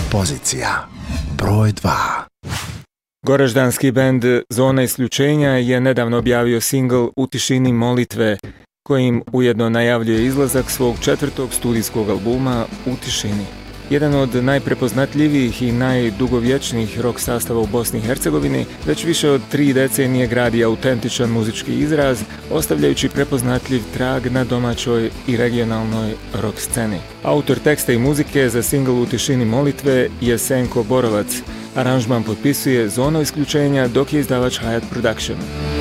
Pozicija broj 2. Goraždanski bend Zona isključenja je nedavno objavio singl U tišini molitve, kojim ujedno najavljuje izlazak svog 4. studijskog albuma U tišini. Jedan od najprepoznatljivijih i najdugovječnijih rock sastava u Bosni i Hercegovini, već više od 3 decenije gradi autentičan muzički izraz, ostavljajući prepoznatljiv trag na domaćoj i regionalnoj rock sceni. Autor teksta i muzike za singl U tišini molitve je Senko Borovac. Aranžman potpisuje Zona isključenja, dok je izdavač Hayat Production.